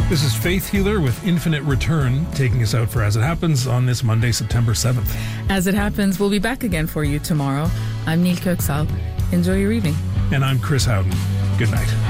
This is Faith Healer with Infinite Return, taking us out for As It Happens on this Monday, September 7th. As It Happens, we'll be back again for you tomorrow. I'm Neil Kirksall. Enjoy your evening. And I'm Chris Howden. Good night.